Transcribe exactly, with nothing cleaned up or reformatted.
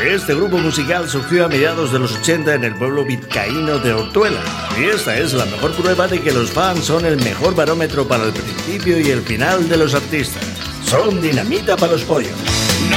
Este grupo musical surgió a mediados de los ochenta en el pueblo vizcaíno de Ortuela, y esta es la mejor prueba de que los fans son el mejor barómetro para el principio y el final de los artistas. Son dinamita para los pollos.